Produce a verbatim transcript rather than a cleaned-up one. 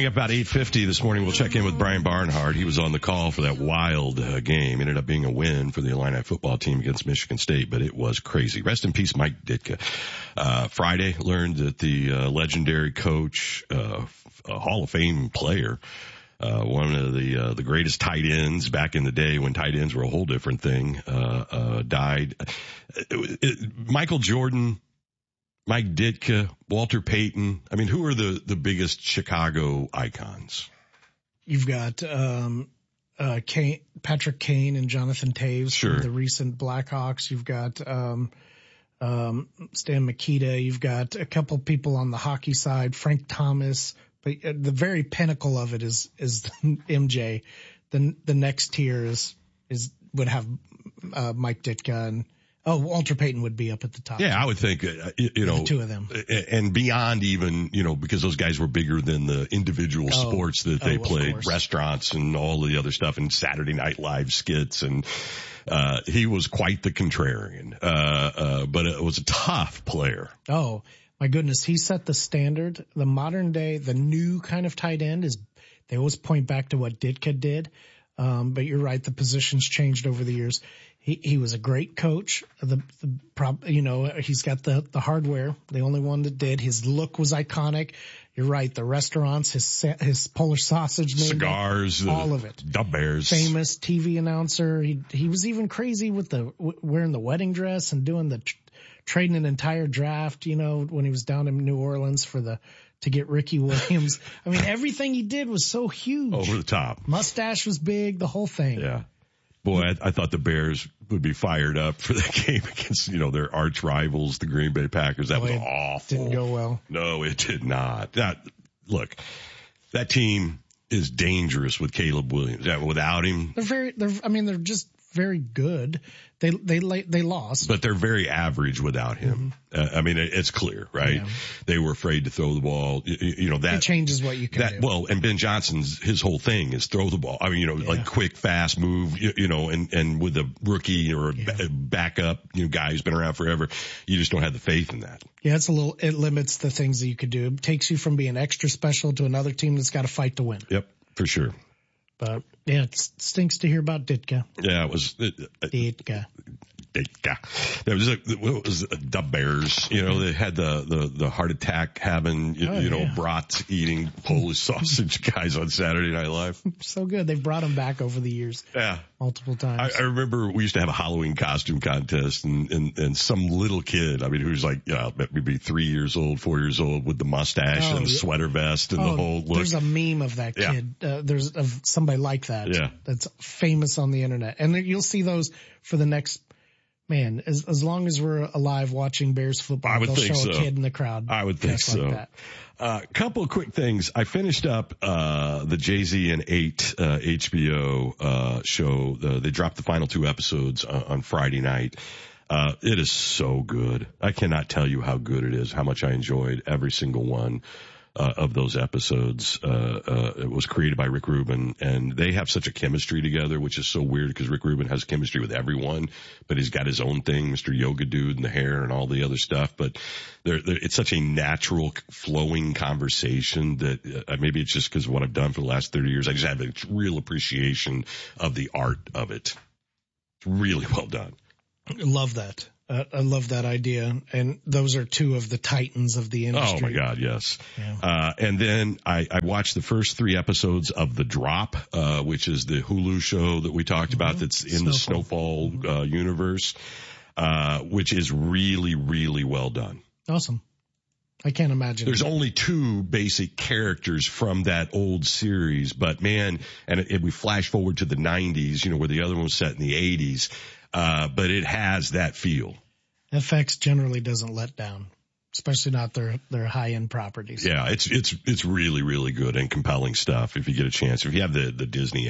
Coming up about eight fifty this morning, we'll check in with Brian Barnhart. He was on the call for that wild uh, game. Ended up being a win for the Illini football team against Michigan State, but it was crazy. Rest in peace, Mike Ditka. Uh, Friday, learned that the uh, legendary coach, uh, a Hall of Fame player, uh, one of the uh, the greatest tight ends back in the day when tight ends were a whole different thing, uh, uh, died. It, it, Michael Jordan, Mike Ditka, Walter Payton. I mean, who are the, the biggest Chicago icons? You've got um, uh, Kane, Patrick Kane and Jonathan Taves sure. from the recent Blackhawks. You've got um, um, Stan Mikita. You've got a couple people on the hockey side, Frank Thomas. But the very pinnacle of it is is M J. The the next tier is is would have uh, Mike Ditka and. Oh, Walter Payton would be up at the top. Yeah, I would think, uh, you, you know, the two of them. And beyond even, you know, because those guys were bigger than the individual oh, sports that they oh, played, restaurants and all the other stuff and Saturday Night Live skits. And, uh, he was quite the contrarian, uh, uh, but it was a tough player. Oh, my goodness. He set the standard. The modern day, the new kind of tight end is, they always point back to what Ditka did. Um, but you're right. The positions changed over the years. He, he was a great coach. The, the prob, you know, he's got the, the hardware. The only one that did. His look was iconic. You're right. The restaurants, his, his Polish sausage, cigars, all of it. The Bears. Famous T V announcer. He, he was even crazy with the, wearing the wedding dress and doing the, trading an entire draft, you know, when he was down in New Orleans for the, to get Ricky Williams. I mean, everything he did was so huge. Over the top. Mustache was big, the whole thing. Yeah. Boy, I, I thought the Bears would be fired up for that game against, you know, their arch rivals, the Green Bay Packers. That Boy, was awful. Didn't go well. No, it did not. That, look, that team is dangerous with Caleb Williams. Yeah, without him. They're very, they're, I mean, they're just very good. They, they, they lost. But they're very average without him. Mm-hmm. Uh, I mean, it, it's clear, right? Yeah. They were afraid to throw the ball. You, you know, that it changes what you can that, do. Well, and Ben Johnson's, his whole thing is throw the ball. I mean, you know, yeah. like quick, fast move, you, you know, and, and with a rookie or a yeah. backup, you know, guy who's been around forever, you just don't have the faith in that. Yeah, it's a little, it limits the things that you could do. It takes you from being extra special to another team that's got to fight to win. Yep, for sure. But yeah, it stinks to hear about Ditka. Yeah, it was. It, Ditka. Ditka. There was a, what was it, the Bears, you know, they had the, the, the heart attack having, you, oh, you know, yeah. brat eating Polish sausage guys on Saturday Night Live. So good. They brought them back over the years. Yeah. Multiple times. I, I remember we used to have a Halloween costume contest and, and, and some little kid, I mean, who's like, you know, maybe three years old, four years old with the mustache oh, and the yeah. sweater vest and oh, the whole look. There's a meme of that kid. Yeah. Uh, there's of somebody like that. Yeah. That's famous on the internet. And you'll see those for the next, man, as as long as we're alive watching Bears football, I would they'll think show so. a kid in the crowd. I would think so. Like that. Uh, couple of quick things. I finished up, uh, the Jay-Z and eight, uh, H B O, uh, show. Uh, they dropped the final two episodes uh, on Friday night. Uh, it is so good. I cannot tell you how good it is, how much I enjoyed every single one. Uh, of those episodes. Uh, uh, it was created by Rick Rubin, and they have such a chemistry together, which is so weird because Rick Rubin has chemistry with everyone, but he's got his own thing, Mister Yoga Dude and the hair and all the other stuff. But they're, they're, it's such a natural flowing conversation that uh, maybe it's just because of what I've done for the last thirty years. I just have a real appreciation of the art of it. It's really well done. I love that. Uh, I love that idea. And those are two of the titans of the industry. Oh my God, yes. Yeah. Uh, and then I, I watched the first three episodes of The Drop, uh, which is the Hulu show that we talked mm-hmm. about that's in Snowfall. the Snowfall, mm-hmm. uh, universe, uh, which is really, really well done. Awesome. I can't imagine. There's only two basic characters from that old series, but man, and it, it, we flash forward to the nineties, you know, where the other one was set in the eighties. Uh, but it has that feel. F X generally doesn't let down, especially not their, their high-end properties. Yeah, it's, it's, it's really, really good and compelling stuff if you get a chance. If you have the, the Disney